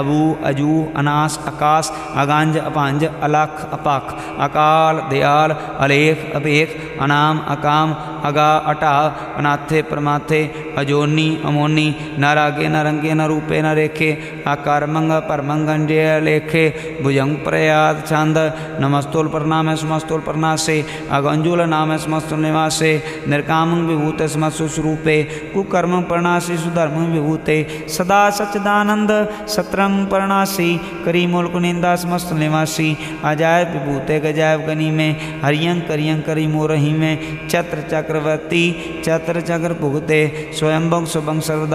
अबू अजू अनास आकाश अगंज अपंज अलख अपख अकाल दयाल अलेख अभेख अनाम अकाम अगा अटा अनाथे परमाथे अजोनी अमोनी न रागे न रंगे न रूपे न रेखे आकारमंग परमंगंजय लेखे भुजंग प्रयात छंद नमस्तुल प्रणाम समस्तुल प्रणासे अगंजुल नाम समस्तुल निवासे निर्कामं विभूत समस्तु स्वरूपे कुकर्म प्रणासी सुधर्म विभूते सदा सच्चिदानंद सत्रम प्रणासी करी मुल्क निंदा समस्त निवासी अजायब विभूते गजायब गनी में हरियं करियं करी मोरही में चत्र चक्रवर्ती चत्र चक्र भुगते स्वयंभंग सुभंग सर्वदा